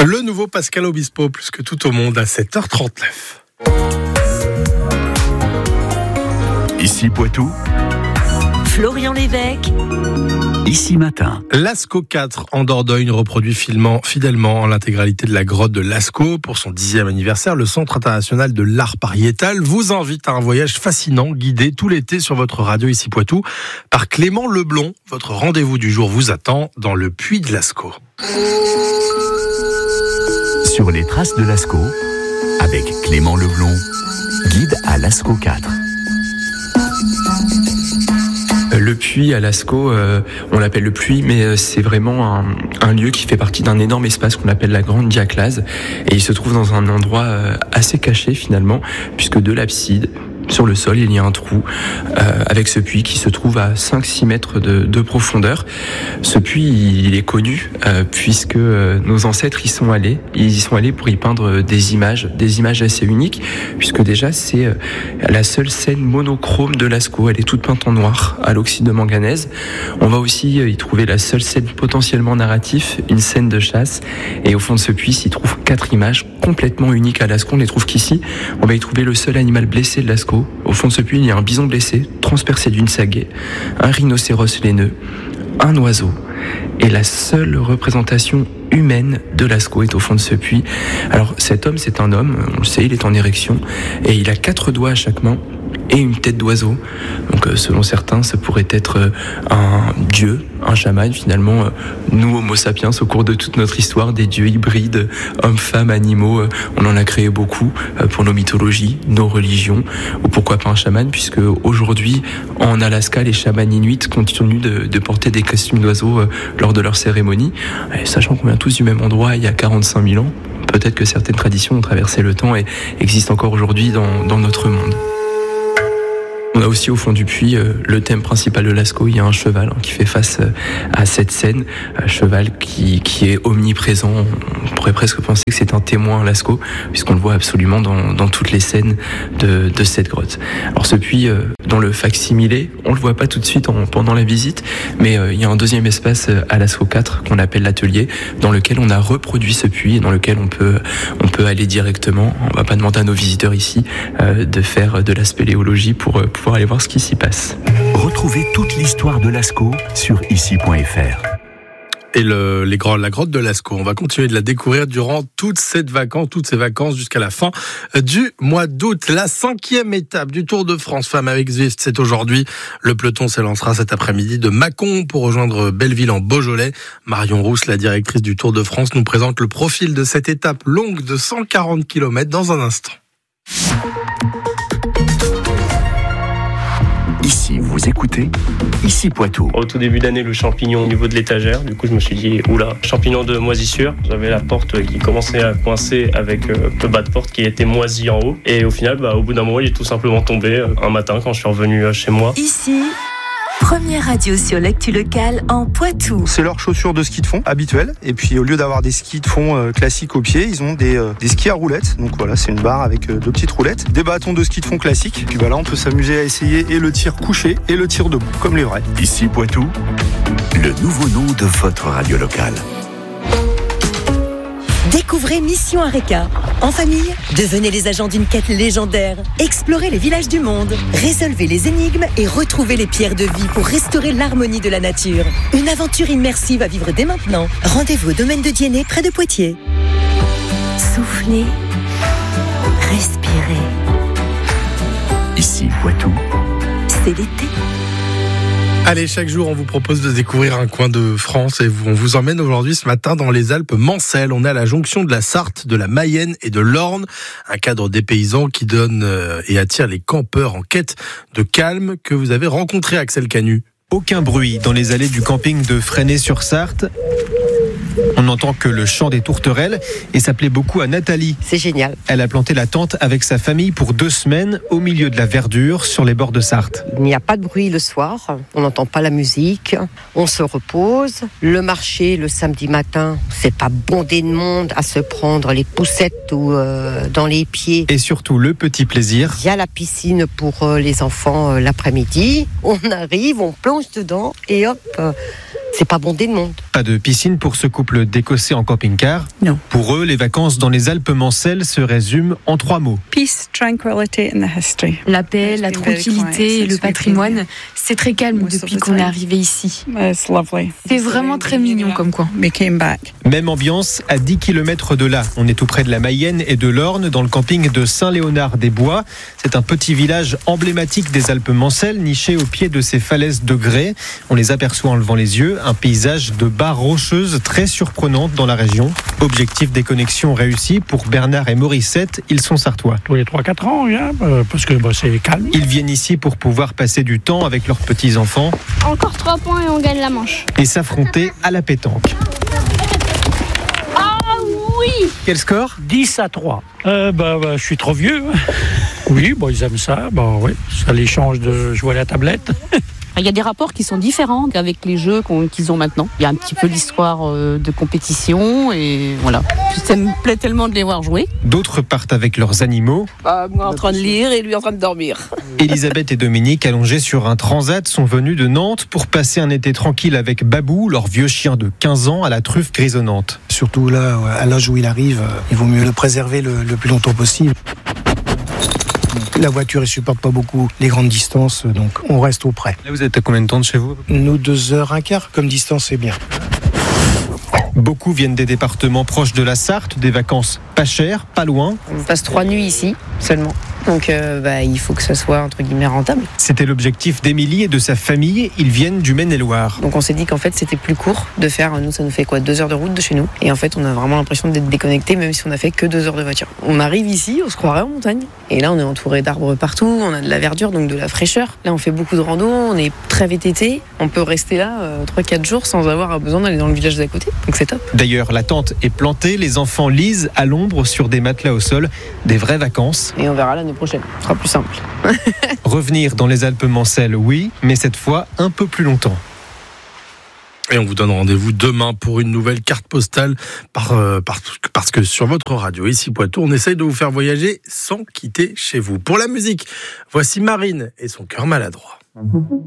Le nouveau Pascal Obispo, plus que tout au monde, à 7h39. Ici Poitou, Florian Lévesque. Ici Matin. Lascaux 4 en Dordogne reproduit fidèlement l'intégralité de la grotte de Lascaux. Pour son 10e anniversaire, le Centre international de l'art pariétal vous invite à un voyage fascinant, guidé tout l'été sur votre radio Ici Poitou par Clément Leblond. Votre rendez-vous du jour vous attend dans le puits de Lascaux. Sur les traces de Lascaux, avec Clément Leblond, guide à Lascaux 4. Le puits à Lascaux, on l'appelle le puits, mais c'est vraiment un lieu qui fait partie d'un énorme espace qu'on appelle la Grande Diaclase. Et il se trouve dans un endroit assez caché finalement, puisque de l'abside, sur le sol, il y a un trou avec ce puits qui se trouve à 5-6 mètres de profondeur. Ce puits, il est connu puisque nos ancêtres y sont allés. Ils y sont allés pour y peindre des images assez uniques, puisque déjà c'est la seule scène monochrome de Lascaux. Elle est toute peinte en noir à l'oxyde de manganèse. On va aussi y trouver la seule scène potentiellement narrative, une scène de chasse. Et au fond de ce puits s'y trouvent 4 images complètement uniques à Lascaux. On les trouve qu'ici. On va y trouver le seul animal blessé de Lascaux. Au fond de ce puits, il y a un bison blessé, transpercé d'une sagaie, un rhinocéros laineux, un oiseau. Et la seule représentation humaine de Lascaux est au fond de ce puits. Alors cet homme, c'est un homme, on le sait, il est en érection, et il a 4 doigts à chaque main et une tête d'oiseau. Donc selon certains, ça pourrait être un dieu, un chaman. Finalement, nous, Homo sapiens, au cours de toute notre histoire, des dieux hybrides, hommes, femmes, animaux, on en a créé beaucoup pour nos mythologies, nos religions, ou pourquoi pas un chaman, puisque aujourd'hui, en Alaska, les chamans inuits continuent de porter des costumes d'oiseaux lors de leurs cérémonies. Et sachant qu'on vient tous du même endroit il y a 45 000 ans, peut-être que certaines traditions ont traversé le temps et existent encore aujourd'hui dans notre monde. On a aussi au fond du puits le thème principal de Lascaux. Il y a un cheval qui fait face à cette scène, un cheval qui est omniprésent. On pourrait presque penser que c'est un témoin Lascaux, puisqu'on le voit absolument dans toutes les scènes de cette grotte. Alors ce puits, dans le facsimilé, on le voit pas tout de suite pendant la visite, mais il y a un deuxième espace à Lascaux 4 qu'on appelle l'atelier, dans lequel on a reproduit ce puits et dans lequel on peut aller directement. On va pas demander à nos visiteurs ici de faire de la spéléologie pour pouvoir aller voir ce qui s'y passe. Retrouvez toute l'histoire de Lascaux sur ici.fr. Et la grotte de Lascaux, on va continuer de la découvrir durant toutes ces vacances jusqu'à la fin du mois d'août. La 5e étape du Tour de France Femmes avec Zwift, c'est aujourd'hui. Le peloton s'élancera cet après-midi de Mâcon pour rejoindre Belleville en Beaujolais. Marion Rousse, la directrice du Tour de France, nous présente le profil de cette étape longue de 140 km dans un instant. Ici, vous écoutez Ici Poitou. Au tout début d'année, le champignon au niveau de l'étagère. Du coup, je me suis dit, oula, champignon de moisissure. J'avais la porte qui commençait à coincer avec le bas de porte qui était moisi en haut. Et au final, au bout d'un moment, il est tout simplement tombé un matin quand je suis revenu chez moi. Ici, première radio sur l'actu locale en Poitou. C'est leurs chaussures de ski de fond habituelles. Et puis au lieu d'avoir des skis de fond classiques au pied, ils ont des skis à roulettes. Donc voilà, c'est une barre avec 2 petites roulettes, des bâtons de ski de fond classiques. Puis là, on peut s'amuser à essayer et le tir couché et le tir debout, comme les vrais. Ici Poitou, le nouveau nom de votre radio locale. Découvrez Mission Areca. En famille, devenez les agents d'une quête légendaire. Explorez les villages du monde. Résolvez les énigmes et retrouvez les pierres de vie pour restaurer l'harmonie de la nature. Une aventure immersive à vivre dès maintenant. Rendez-vous au domaine de Diennet, près de Poitiers. Soufflez. Respirez. Ici Poitou, C'est l'été. Allez, chaque jour, on vous propose de découvrir un coin de France et on vous emmène aujourd'hui ce matin dans les Alpes Mancelles. On est à la jonction de la Sarthe, de la Mayenne et de l'Orne. Un cadre dépaysant qui donne et attire les campeurs en quête de calme que vous avez rencontré, Axel Canu. Aucun bruit dans les allées du camping de Fresnay-sur-Sarthe. On n'entend que le chant des tourterelles et ça plaît beaucoup à Nathalie. C'est génial. Elle a planté la tente avec sa famille pour 2 semaines au milieu de la verdure sur les bords de Sarthe. Il n'y a pas de bruit le soir, on n'entend pas la musique, on se repose. Le marché le samedi matin, c'est pas bondé de monde à se prendre les poussettes ou dans les pieds. Et surtout le petit plaisir. Il y a la piscine pour les enfants l'après-midi. On arrive, on plonge dedans et hop, C'est pas bondé de monde. Pas de piscine pour ce couple d'Écossais en camping-car. Non. Pour eux, les vacances dans les Alpes mancelles se résument en 3 mots. Peace, tranquility and the history. La paix, la tranquillité et le patrimoine, c'est très calme depuis qu'on est arrivé ici. It's lovely. C'est vraiment très mignon comme coin. We came back. Même ambiance à 10 km de là. On est tout près de la Mayenne et de l'Orne, dans le camping de Saint-Léonard-des-Bois. C'est un petit village emblématique des Alpes-Mancelles, niché au pied de ces falaises de grès. On les aperçoit en levant les yeux. Un paysage de barres rocheuses très surprenantes dans la région. Objectif des connexions réussi pour Bernard et Morissette. Ils sont sartois. Tous les 3-4 ans, parce que c'est calme. Ils viennent ici pour pouvoir passer du temps avec leurs petits-enfants. Encore 3 points et on gagne la manche. Et s'affronter à la pétanque. Ah oui! Quel score ? 10-3. Je suis trop vieux. Oui, ils aiment ça. Oui, ça les change de jouer à la tablette. Il y a des rapports qui sont différents avec les jeux qu'ils ont maintenant. Il y a un petit peu l'histoire de compétition et voilà. Ça me plaît tellement de les voir jouer. D'autres partent avec leurs animaux. Moi en train de lire et lui en train de dormir. Elisabeth et Dominique, allongés sur un transat, sont venus de Nantes pour passer un été tranquille avec Babou, leur vieux chien de 15 ans à la truffe grisonnante. Surtout là, à l'âge où il arrive, il vaut mieux le préserver le plus longtemps possible. La voiture ne supporte pas beaucoup les grandes distances, donc on reste au près. Là, vous êtes à combien de temps de chez vous ? Nous, 2h15 comme distance, c'est bien. Beaucoup viennent des départements proches de la Sarthe, des vacances pas chères, pas loin. On passe 3 nuits ici seulement. Donc il faut que ça soit entre guillemets rentable. C'était l'objectif d'Émilie et de sa famille. Ils viennent du Maine-et-Loire. Donc on s'est dit qu'en fait c'était plus court de faire, nous ça nous fait 2 heures de route de chez nous. Et en fait on a vraiment l'impression d'être déconnecté même si on a fait que 2 heures de voiture. On arrive ici, on se croirait en montagne. Et là on est entouré d'arbres partout, on a de la verdure, donc de la fraîcheur. Là on fait beaucoup de rando, on est très VTT. On peut rester là 3-4 jours sans avoir besoin d'aller dans le village d'à côté. Donc c'est top. D'ailleurs la tente est plantée, les enfants lisent à l'ombre sur des matelas au sol. Des vraies vacances. Et on verra l'année prochaine, ce sera plus simple. Revenir dans les Alpes-Mancelles, oui, mais cette fois un peu plus longtemps. Et on vous donne rendez-vous demain pour une nouvelle carte postale parce que sur votre radio ici Poitou, on essaye de vous faire voyager sans quitter chez vous. Pour la musique, voici Marine et son cœur maladroit.